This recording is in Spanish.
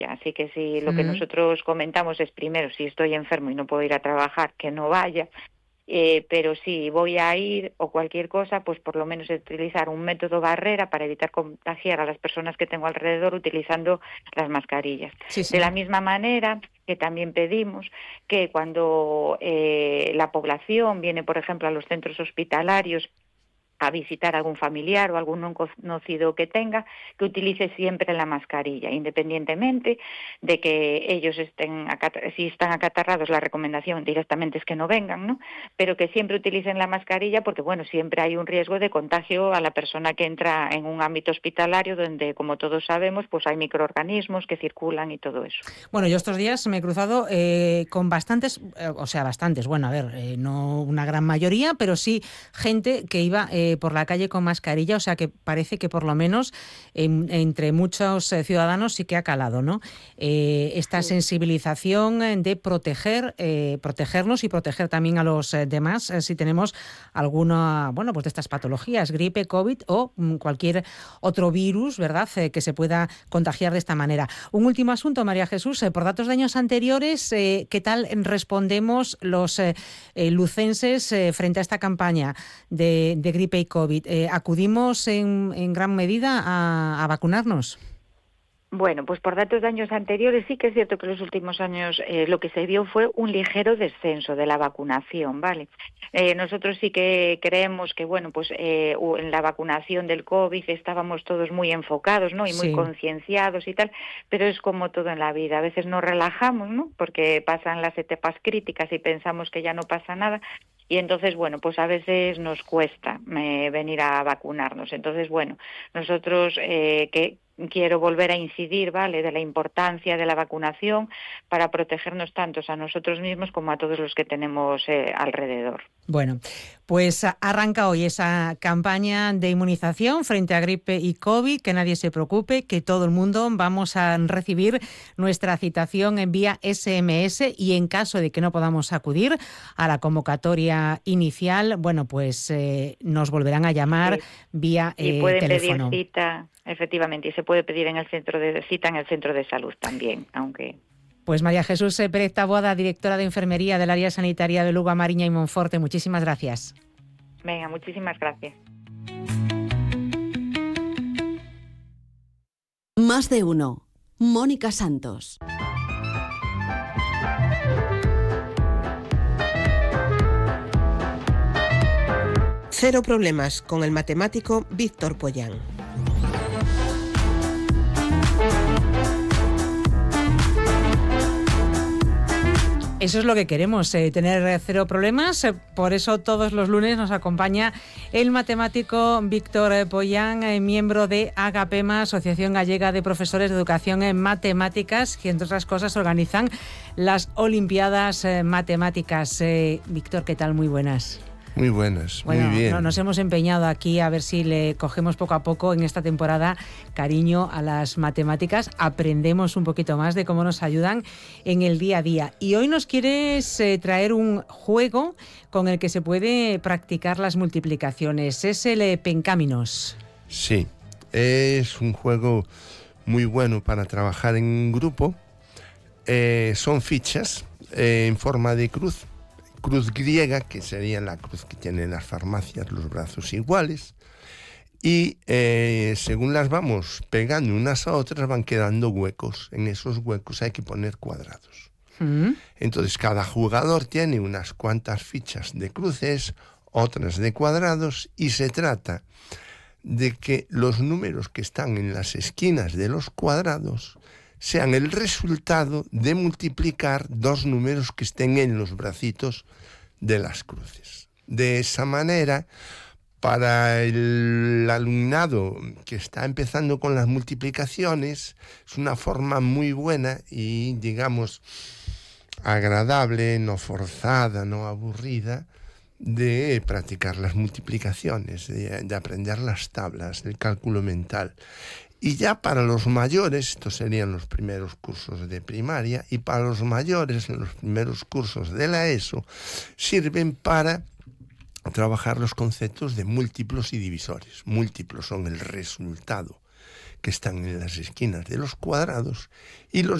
Así que si lo que nosotros comentamos es primero, si estoy enfermo y no puedo ir a trabajar, que no vaya. Pero si voy a ir o cualquier cosa, pues por lo menos utilizar un método barrera para evitar contagiar a las personas que tengo alrededor utilizando las mascarillas. Sí, sí. De la misma manera que también pedimos que cuando la población viene, por ejemplo, a los centros hospitalarios a visitar a algún familiar o algún no conocido que tenga, que utilice siempre la mascarilla, independientemente de que ellos si están acatarrados, la recomendación directamente es que no vengan, ¿no? Pero que siempre utilicen la mascarilla porque, bueno, siempre hay un riesgo de contagio a la persona que entra en un ámbito hospitalario donde, como todos sabemos, pues hay microorganismos que circulan y todo eso. Bueno, yo estos días me he cruzado con bastantes, bueno, a ver, no una gran mayoría, pero sí gente que iba por la calle con mascarilla, o sea que parece que por lo menos entre muchos ciudadanos sí que ha calado, ¿no? Esta sensibilización de protegernos y proteger también a los demás si tenemos alguna, bueno, pues de estas patologías, gripe, COVID o cualquier otro virus, ¿verdad?, que se pueda contagiar de esta manera. Un último asunto, María Jesús, por datos de años anteriores, ¿qué tal respondemos los lucenses frente a esta campaña de gripe y COVID? ¿Acudimos en gran medida a vacunarnos? Bueno, pues por datos de años anteriores sí que es cierto que en los últimos años lo que se vio fue un ligero descenso de la vacunación, ¿vale? Nosotros sí que creemos que, bueno, pues en la vacunación del COVID estábamos todos muy enfocados, ¿no? Y muy concienciados y tal, pero es como todo en la vida, a veces nos relajamos, ¿no? Porque pasan las etapas críticas y pensamos que ya no pasa nada. Y entonces, bueno, pues a veces nos cuesta venir a vacunarnos. Entonces, bueno, nosotros que quiero volver a incidir, ¿vale?, de la importancia de la vacunación para protegernos tanto a nosotros mismos como a todos los que tenemos alrededor. Bueno, pues arranca hoy esa campaña de inmunización frente a gripe y COVID, que nadie se preocupe, que todo el mundo vamos a recibir nuestra citación en vía SMS y en caso de que no podamos acudir a la convocatoria inicial, bueno, pues nos volverán a llamar vía y pueden teléfono. Pedir cita, efectivamente, y se puede pedir en el centro de cita en el centro de salud también, aunque... Pues María Jesús Pérez Taboada, directora de Enfermería del Área Sanitaria de Lugo, A Mariña y Monforte, muchísimas gracias. Venga, muchísimas gracias. Más de uno. Mónica Santos. Cero problemas con el matemático Víctor Pollán. Eso es lo que queremos, tener cero problemas. Por eso todos los lunes nos acompaña el matemático Víctor Pollán, miembro de AGAPEMA, Asociación Gallega de Profesores de Educación en Matemáticas, que entre otras cosas organizan las Olimpiadas Matemáticas. Víctor, ¿qué tal? Muy buenas. Muy buenas, bueno, muy bien. Nos hemos empeñado aquí a ver si le cogemos poco a poco en esta temporada cariño a las matemáticas, aprendemos un poquito más de cómo nos ayudan en el día a día. Y hoy nos quieres traer un juego con el que se puede practicar las multiplicaciones, es el Pencáminos. Sí, es un juego muy bueno para trabajar en grupo. Son fichas en forma de cruz griega, que sería la cruz que tienen las farmacias, los brazos iguales, y según las vamos pegando unas a otras van quedando huecos. En esos huecos hay que poner cuadrados. Entonces cada jugador tiene unas cuantas fichas de cruces, otras de cuadrados, y se trata de que los números que están en las esquinas de los cuadrados sean el resultado de multiplicar dos números que estén en los bracitos de las cruces. De esa manera, para el alumnado que está empezando con las multiplicaciones, es una forma muy buena y, digamos, agradable, no forzada, no aburrida, de practicar las multiplicaciones, de aprender las tablas, el cálculo mental. Y ya para los mayores, estos serían los primeros cursos de primaria, y para los mayores, en los primeros cursos de la ESO, sirven para trabajar los conceptos de múltiplos y divisores. Múltiplos son el resultado que están en las esquinas de los cuadrados y los